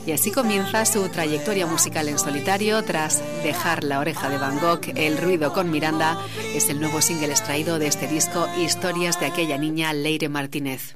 Y así comienza su trayectoria musical en solitario tras dejar La oreja de Van Gogh. El ruido con Miranda es el nuevo single extraído de este disco, Historias de aquella niña, Leire Martínez.